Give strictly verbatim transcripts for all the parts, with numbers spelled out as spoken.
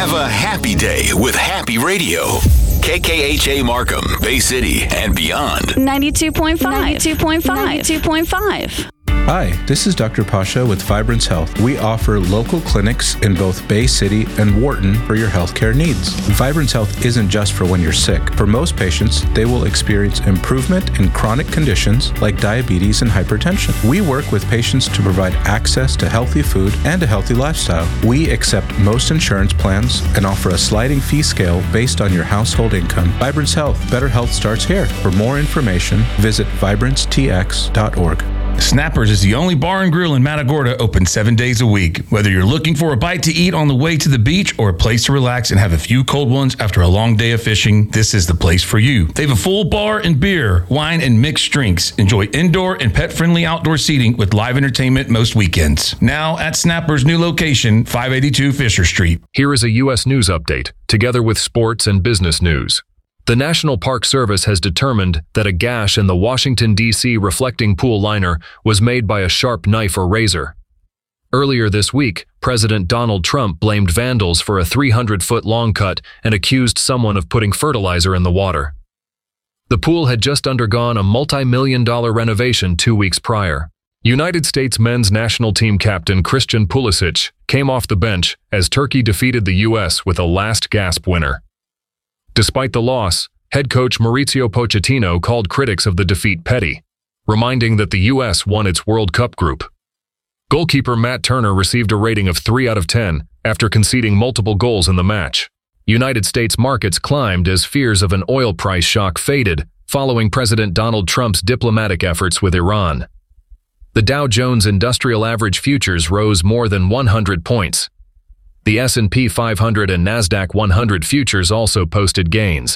Have a happy day with Happy Radio. K K H A Markham, Bay City, and beyond. ninety-two point five. ninety-two point five. ninety-two point five. Hi, this is Doctor Pasha with Vibrance Health. We offer local clinics in both Bay City and Wharton for your healthcare needs. Vibrance Health isn't just for when you're sick. For most patients, they will experience improvement in chronic conditions like diabetes and hypertension. We work with patients to provide access to healthy food and a healthy lifestyle. We accept most insurance plans and offer a sliding fee scale based on your household income. Vibrance Health. Better health starts here. For more information, visit vibrance t x dot org. Snappers is the only bar and grill in Matagorda open seven days a week. Whether you're looking for a bite to eat on the way to the beach or a place to relax and have a few cold ones after a long day of fishing, this is the place for you. They have a full bar and beer, wine, and mixed drinks. Enjoy indoor and pet-friendly outdoor seating with live entertainment most weekends. Now at Snappers' new location, five eighty-two Fisher Street. Here is a U S news update, together with sports and business news. The National Park Service has determined that a gash in the Washington, D C reflecting pool liner was made by a sharp knife or razor. Earlier this week, President Donald Trump blamed vandals for a three hundred foot long cut and accused someone of putting fertilizer in the water. The pool had just undergone a multi-million dollar renovation two weeks prior. United States men's national team captain Christian Pulisic came off the bench as Turkey defeated the U S with a last-gasp winner. Despite the loss, head coach Mauricio Pochettino called critics of the defeat petty, reminding that the U S won its World Cup group. Goalkeeper Matt Turner received a rating of three out of ten after conceding multiple goals in the match. United States markets climbed as fears of an oil price shock faded following President Donald Trump's diplomatic efforts with Iran. The Dow Jones Industrial Average futures rose more than one hundred points. The S and P five hundred and NASDAQ one hundred futures also posted gains.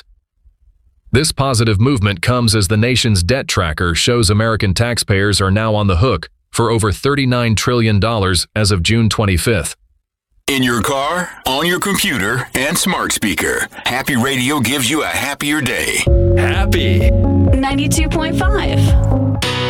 This positive movement comes as the nation's debt tracker shows American taxpayers are now on the hook for over thirty-nine trillion dollars as of June twenty-fifth. In your car, on your computer, and smart speaker, Happy Radio gives you a happier day. Happy. ninety-two point five.